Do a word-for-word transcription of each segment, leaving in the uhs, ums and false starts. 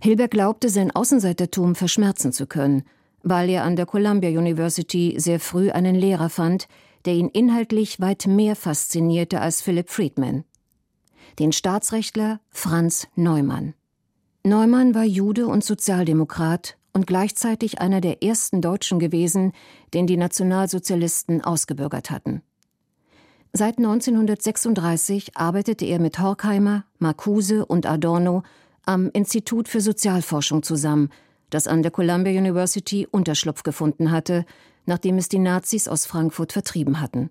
Hilberg glaubte, sein Außenseitertum verschmerzen zu können, weil er an der Columbia University sehr früh einen Lehrer fand, der ihn inhaltlich weit mehr faszinierte als Philip Friedman. Den Staatsrechtler Franz Neumann. Neumann war Jude und Sozialdemokrat und gleichzeitig einer der ersten Deutschen gewesen, den die Nationalsozialisten ausgebürgert hatten. Seit neunzehnhundertsechsunddreißig arbeitete er mit Horkheimer, Marcuse und Adorno am Institut für Sozialforschung zusammen, das an der Columbia University Unterschlupf gefunden hatte, nachdem es die Nazis aus Frankfurt vertrieben hatten.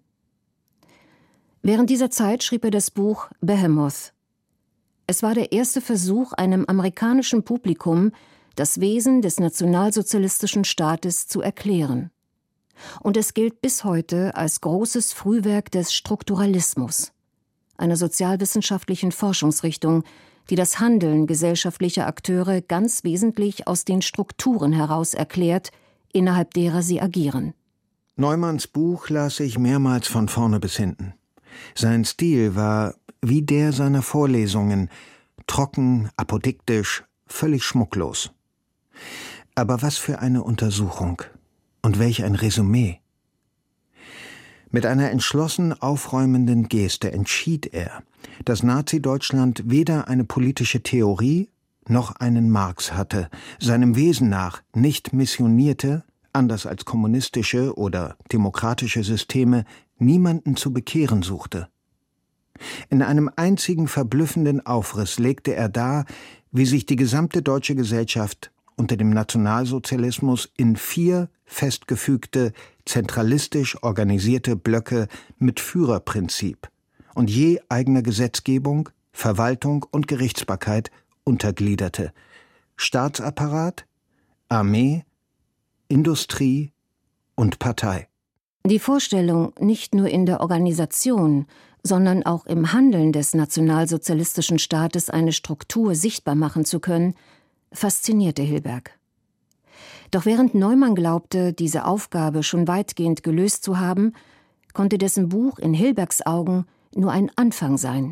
Während dieser Zeit schrieb er das Buch Behemoth. Es war der erste Versuch, einem amerikanischen Publikum das Wesen des nationalsozialistischen Staates zu erklären. Und es gilt bis heute als großes Frühwerk des Strukturalismus, einer sozialwissenschaftlichen Forschungsrichtung, die das Handeln gesellschaftlicher Akteure ganz wesentlich aus den Strukturen heraus erklärt, innerhalb derer sie agieren. Neumanns Buch las ich mehrmals von vorne bis hinten. Sein Stil war wie der seiner Vorlesungen, trocken, apodiktisch, völlig schmucklos. Aber was für eine Untersuchung und welch ein Resümee. Mit einer entschlossen aufräumenden Geste entschied er, dass Nazi-Deutschland weder eine politische Theorie noch einen Marx hatte, seinem Wesen nach nicht missionierte, anders als kommunistische oder demokratische Systeme, niemanden zu bekehren suchte. In einem einzigen verblüffenden Aufriss legte er dar, wie sich die gesamte deutsche Gesellschaft unter dem Nationalsozialismus in vier festgefügte, zentralistisch organisierte Blöcke mit Führerprinzip und je eigener Gesetzgebung, Verwaltung und Gerichtsbarkeit untergliederte: Staatsapparat, Armee, Industrie und Partei. Die Vorstellung, nicht nur in der Organisation, sondern auch im Handeln des nationalsozialistischen Staates eine Struktur sichtbar machen zu können, faszinierte Hilberg. Doch während Neumann glaubte, diese Aufgabe schon weitgehend gelöst zu haben, konnte dessen Buch in Hilbergs Augen nur ein Anfang sein.